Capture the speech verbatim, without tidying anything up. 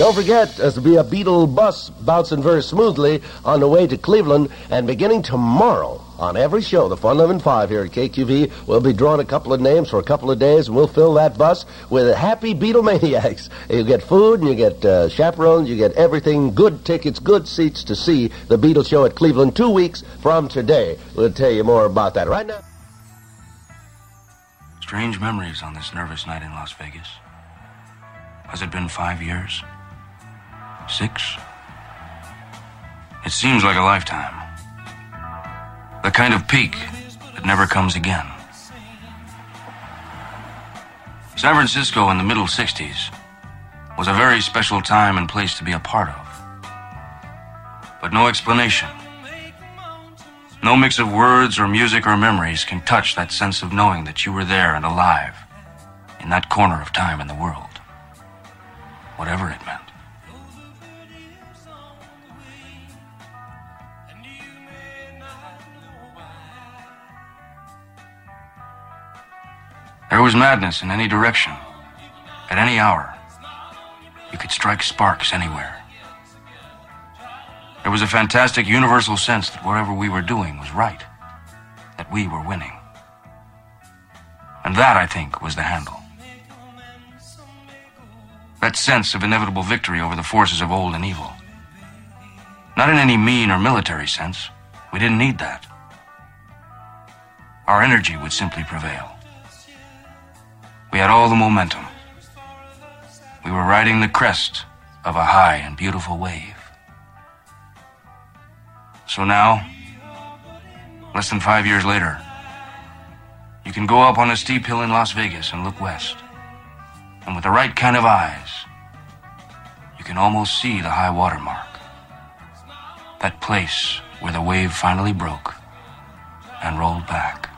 Don't forget, there's to be a Beetle bus bouncing very smoothly on the way to Cleveland, and beginning tomorrow on every show, the Fun Lovin' Five here at K Q V, we'll be drawing a couple of names for a couple of days, and we'll fill that bus with happy Beatlemaniacs. You get food, and you get uh, chaperones, you get everything, good tickets, good seats to see the Beatles show at Cleveland two weeks from today. We'll tell you more about that right now. Strange memories on this nervous night in Las Vegas. Has it been five years? Six? It seems like a lifetime. The kind of peak that never comes again. San Francisco in the middle sixties was a very special time and place to be a part of. But no explanation. No mix of words or music or memories can touch that sense of knowing that you were there and alive in that corner of time in the world. Whatever it meant. There was madness in any direction, at any hour. You could strike sparks anywhere. There was a fantastic universal sense that whatever we were doing was right, that we were winning. And that, I think, was the handle. That sense of inevitable victory over the forces of old and evil. Not in any mean or military sense. We didn't need that. Our energy would simply prevail. We had all the momentum. We were riding the crest of a high and beautiful wave. So now, less than five years later, you can go up on a steep hill in Las Vegas and look west. And with the right kind of eyes, you can almost see the high water mark. That place where the wave finally broke and rolled back.